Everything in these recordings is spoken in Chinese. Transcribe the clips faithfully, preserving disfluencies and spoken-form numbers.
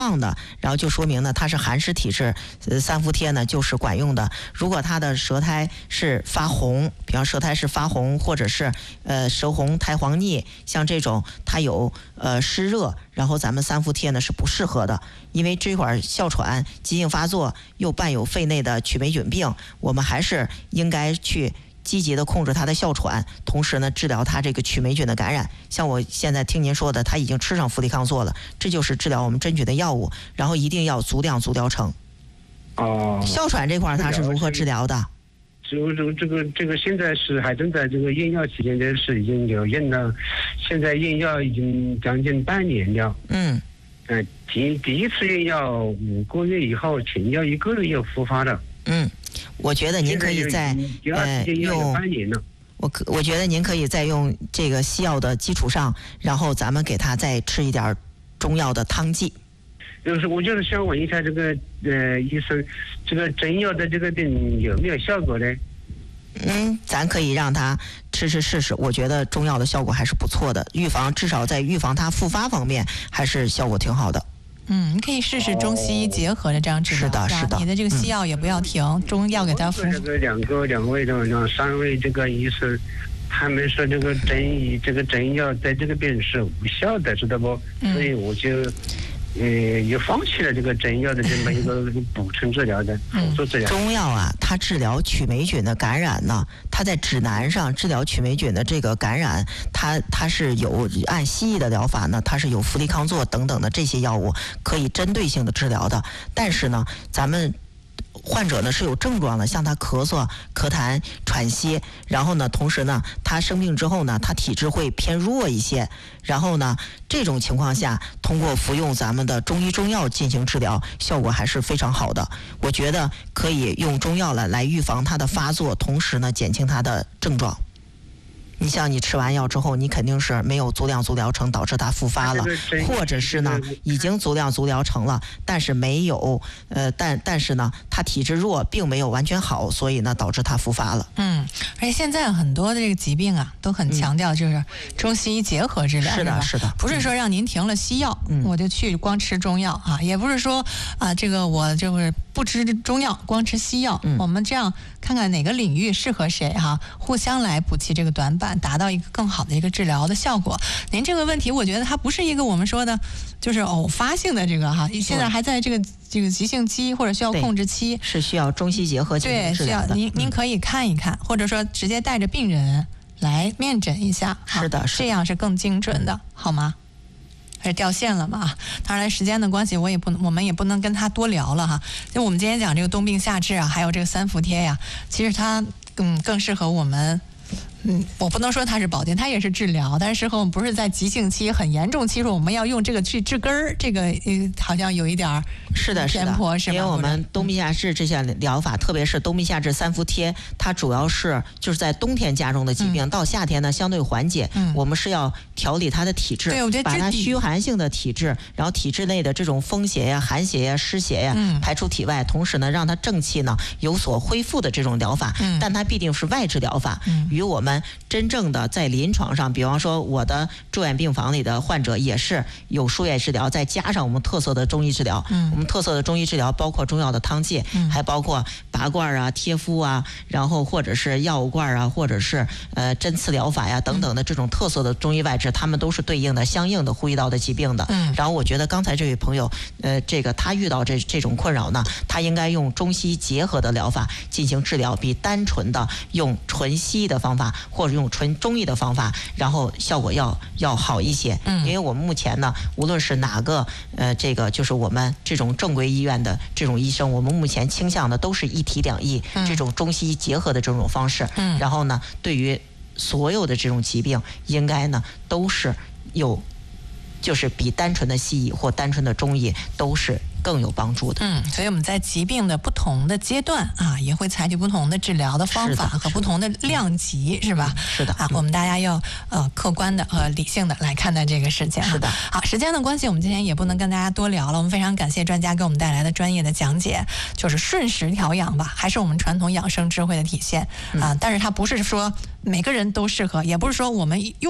的，然后就说明呢它是寒湿体质，呃，三伏贴呢就是管用的。如果他的舌苔是发红，比方舌苔是发红，或者是呃舌红苔黄腻，像这种它有呃湿热，然后咱们三伏贴呢是不适合的，因为这会儿哮喘急性发作又伴有肺内的曲霉菌病，我们还是应该去积极的控制他的哮喘，同时呢治疗他这个曲霉菌的感染。像我现在听您说的，他已经吃上氟利康唑了，这就是治疗我们真菌的药物，然后一定要足量足疗程。 哦， 哮喘这块他是如何治疗的？ 这个这个这个现在是还正在这个验药期间，这是已经有验了，现在验药已经将近半年了。 嗯， 呃，第第一次验药五个月以后，停药一个月又复发了。 嗯，我觉得您可以在呃用我可我觉得您可以在用这个西药的基础上，然后咱们给他再吃一点中药的汤剂。 就是我就是想问一下这个呃医生，这个针药的这个病有没有效果呢？ 嗯，咱可以让他吃吃试试，我觉得中药的效果还是不错的，预防至少在预防它复发方面还是效果挺好的。 嗯，你可以试试中西医结合的这样治疗， 是的，是的。 你的这个西药也不要停，嗯、中药给他服。 这个两个两位的两三位这个医生，他们说这个针医这个针药在这个病是无效的，知道不？嗯、所以我就。呃，也放弃了这个针药的这么一个补充治疗的辅助治疗。 中药啊，它治疗曲霉菌的感染呢，它在指南上治疗曲霉菌的这个感染，它它是有按西医的疗法呢，它是有氟利康唑等等的这些药物可以针对性的治疗的。但是呢，咱们患者呢是有症状的，像他咳嗽、咳痰、喘息，然后呢，同时呢，他生病之后呢，他体质会偏弱一些，然后呢，这种情况下，通过服用咱们的中医中药进行治疗，效果还是非常好的。我觉得可以用中药来来预防他的发作，同时呢，减轻他的症状。你像你吃完药之后，你肯定是没有足量足疗程，导致它复发了，或者是呢已经足量足疗程了，但是没有呃，但但是呢，他体质弱，并没有完全好，所以呢导致他复发了。 嗯，而且现在很多的这个疾病啊，都很强调就是中西医结合治疗。 是的，是的， 不是说让您停了西药，嗯、我就去光吃中药啊，也不是说啊，这个我就是不吃中药，光吃西药。嗯、我们这样看看哪个领域适合谁哈、啊，互相来补齐这个短板。达到一个更好的一个治疗的效果。您这个问题，我觉得它不是一个我们说的，就是偶发性的这个哈，现在还在这个这个急性期或者需要控制期， 是需要中西结合进行治疗的。 对，需要您您可以看一看，或者说直接带着病人来面诊一下， 是的，是这样是更精准的，好吗？还是掉线了嘛？当然，时间的关系，我也不，我们也不能跟他多聊了哈。就我们今天讲这个冬病夏治啊，还有这个三伏贴呀，其实它嗯更适合我们。嗯，我不能说它是保健，它也是治疗，但是适合我们不是在急性期、很严重期，说我们要用这个去治根儿，这个呃好像有一点儿是的，是的，因为我们冬病夏治这项疗法，特别是冬病夏治三伏贴，它主要是就是在冬天加重的疾病，嗯、到夏天呢相对缓解。嗯、我们是要调理它的体质， 对，我觉得把它虚寒性的体质，然后体质内的这种风邪呀、寒邪呀、湿邪呀、嗯、排出体外，同时呢让它正气呢有所恢复的这种疗法。嗯、但它必定是外治疗法，嗯、与我们真正的在临床上，比方说我的住院病房里的患者也是有输液治疗，再加上我们特色的中医治疗。嗯、我们特色的中医治疗包括中药的汤剂，嗯、还包括拔罐啊、贴敷啊，然后或者是药物罐啊，或者是呃针刺疗法呀等等的这种特色的中医外治，他们都是对应的相应的呼吸道的疾病的。嗯、然后我觉得刚才这位朋友，呃，这个他遇到这这种困扰呢，他应该用中西结合的疗法进行治疗，比单纯的用纯西医的方法或者用纯中医的方法，然后效果要要好一些。嗯，因为我们目前呢，无论是哪个呃这个就是我们这种正规医院的这种医生，我们目前倾向的都是一体两医，嗯、这种中西医结合的这种方式。嗯，然后呢，对于所有的这种疾病，应该呢都是有，就是比单纯的西医或单纯的中医都是更有帮助的。 嗯，所以我们在疾病的不同的阶段啊，也会采取不同的治疗的方法和不同的量级，是吧？ 是的啊， 我们大家要呃客观的和理性的来看待这个事情。 是的。 好，时间的关系，我们今天也不能跟大家多聊了。我们非常感谢专家给我们带来的专业的讲解，就是顺时调养吧，还是我们传统养生智慧的体现啊。但是它不是说每个人都适合，也不是说我们用上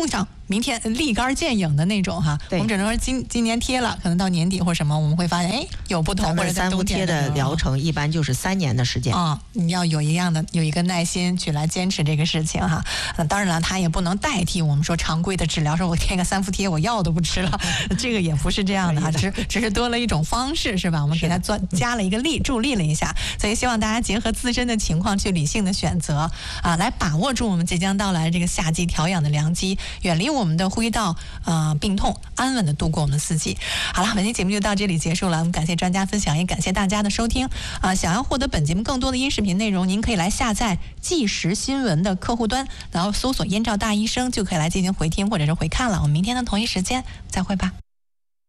明天立竿见影的那种哈。我们只能说今今年贴了，可能到年底或什么，我们会发现哎有不同。 咱们三伏贴的疗程一般就是三年的时间啊、嗯，你要有一样的有一个耐心去来坚持这个事情哈。那当然了，它也不能代替我们说常规的治疗，说我贴个三伏贴，我药都不吃了，这个也不是这样的哈，只只是多了一种方式是吧？我们给它做加了一个力助力了一下，所以希望大家结合自身的情况去理性的选择啊，来把握住我们即将到来的这个夏季调养的良机，远离我们的呼吸道呃病痛，安稳的度过我们四季。好了，本期节目就到这里结束了，我们感谢专家分享，也感谢大家的收听啊！想要获得本节目更多的音视频内容，您可以来下载即时新闻的客户端，然后搜索燕赵大医生就可以来进行回听或者是回看了。我们明天的同一时间再会吧。